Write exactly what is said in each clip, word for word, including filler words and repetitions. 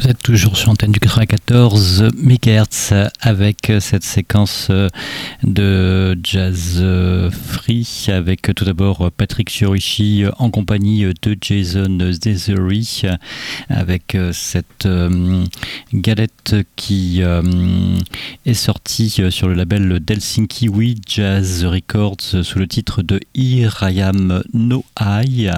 Vous êtes toujours sur l'antenne du quatre-vingt-quatorze mégahertz avec cette séquence de jazz free avec tout d'abord Patrick Chiorishi en compagnie de Jason Desiree avec cette galette qui est sortie sur le label d'Helsinki We Jazz Records sous le titre de Here I Am No I.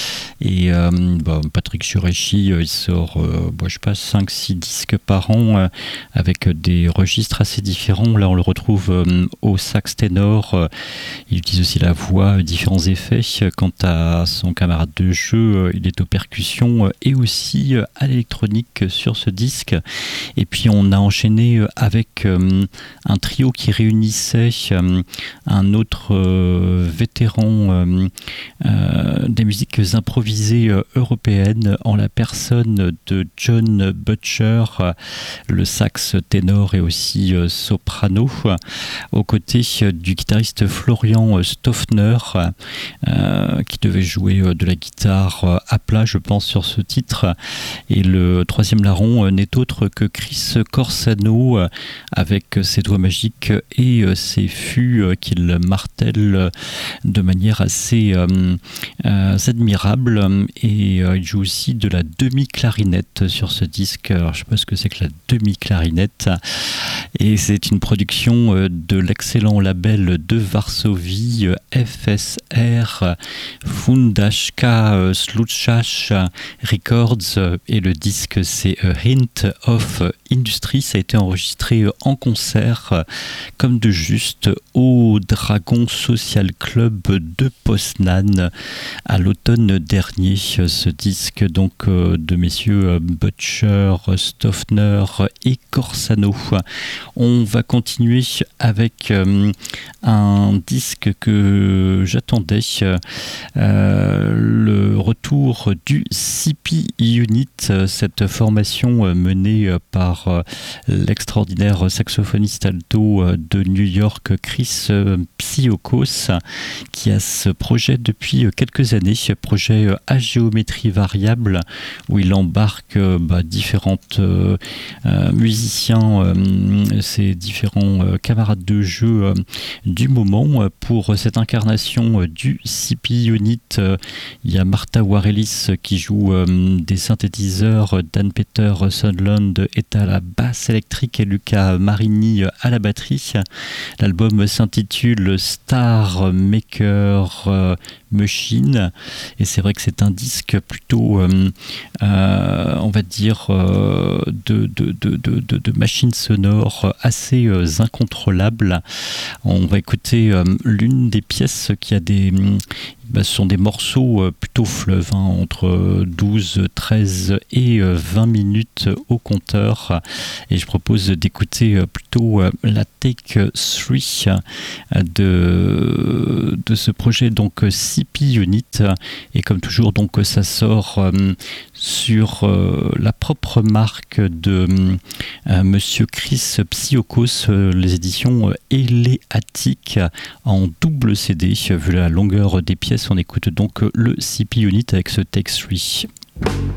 Et euh, bah, Patrick Chiorishi, il sort euh, bah, je sais pas cinq six disques par an euh, avec des registres assez différents. Là on le retrouve euh, au sax ténor, euh, il utilise aussi la voix, euh, différents effets. Quant à son camarade de jeu, euh, il est aux percussions euh, et aussi euh, à l'électronique sur ce disque. Et puis on a enchaîné euh, avec euh, un trio qui réunissait euh, un autre euh, vétéran euh, euh, des musiques improvisées européenne en la personne de John Butcher, le sax ténor et aussi soprano, aux côtés du guitariste Florian Stoffner euh, qui devait jouer de la guitare à plat, je pense, sur ce titre. Et le troisième larron n'est autre que Chris Corsano avec ses doigts magiques et ses fûts qu'il martèle de manière assez euh, euh, admirable. Et euh, il joue aussi de la demi-clarinette sur ce disque. Alors, je ne sais pas ce que c'est que la demi-clarinette. Et c'est une production euh, de l'excellent label de Varsovie, euh, F S R Fundashka euh, Sluchash Records. Euh, et le disque, c'est A Hint of Industry. Ça a été enregistré euh, en concert, euh, comme de juste, au Dragon Social Club de Poznan à l'automne dernier. Ce disque donc euh, de messieurs euh, Butcher, Stoffner et Corsano. On va continuer avec euh, un disque que j'attendais, euh, le retour du C P Unit, cette formation menée par euh, l'extraordinaire saxophoniste alto de New York Chris Psiokos, qui a ce projet depuis quelques années, projet à géométrie variable où il embarque euh, bah, différentes euh, euh, musiciens, euh, ses différents euh, camarades de jeu euh, du moment. Pour cette incarnation euh, du C P Unit, euh, il y a Martha Warelis qui joue euh, des synthétiseurs, Dan Peter Sundland est à la basse électrique et Luca Marini à la batterie. L'album s'intitule Star Maker euh, Machine et c'est vrai que c'est un disque plutôt euh, euh, on va dire euh, de, de, de, de, de machines sonores assez euh, incontrôlables. On va écouter euh, l'une des pièces qui a des bah, ce sont des morceaux euh, plutôt fleuves, hein, entre douze, treize et euh, vingt minutes au compteur, et je propose d'écouter euh, plutôt euh, la Take trois euh, de, de ce projet donc C P Unit. Et comme toujours donc ça sort euh, sur euh, la propre marque de euh, monsieur Chris Psiokos, euh, les éditions euh, Eleatic en double C D. Vu la longueur des pièces, on écoute donc le C P Unit avec ce Take trois.